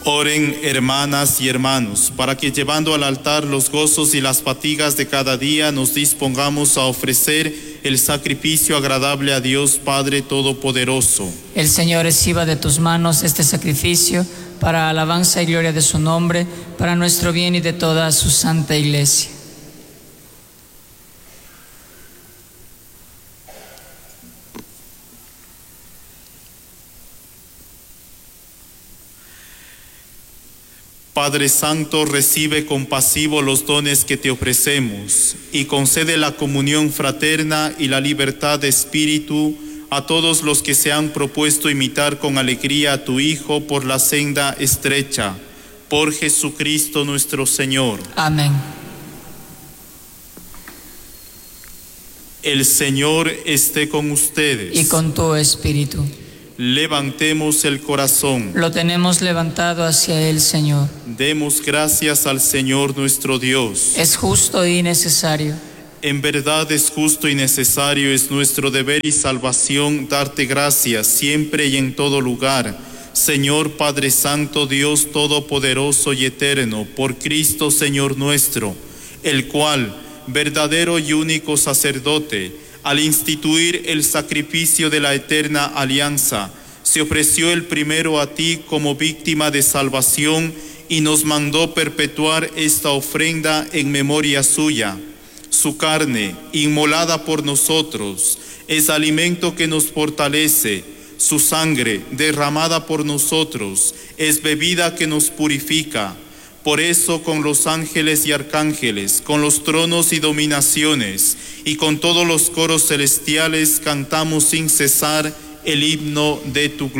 Oren, hermanas y hermanos, para que llevando al altar los gozos y las fatigas de cada día, nos dispongamos a ofrecer el sacrificio agradable a Dios Padre Todopoderoso. El Señor reciba de tus manos este sacrificio para alabanza y gloria de su nombre, para nuestro bien y de toda su santa Iglesia. Padre Santo, recibe compasivo los dones que te ofrecemos y concede la comunión fraterna y la libertad de espíritu a todos los que se han propuesto imitar con alegría a tu Hijo por la senda estrecha. Por Jesucristo nuestro Señor. Amén. El Señor esté con ustedes. Y con tu espíritu. Levantemos el corazón. Lo tenemos levantado hacia el Señor. Demos gracias al Señor nuestro Dios. Es justo y necesario. En verdad es justo y necesario, es nuestro deber y salvación darte gracias siempre y en todo lugar, Señor Padre Santo, Dios Todopoderoso y Eterno, por Cristo Señor nuestro, el cual, verdadero y único sacerdote, al instituir el sacrificio de la eterna alianza, se ofreció el primero a ti como víctima de salvación y nos mandó perpetuar esta ofrenda en memoria suya. Su carne, inmolada por nosotros, es alimento que nos fortalece. Su sangre, derramada por nosotros, es bebida que nos purifica. Por eso, con los ángeles y arcángeles, con los tronos y dominaciones, y con todos los coros celestiales, cantamos sin cesar el himno de tu gloria.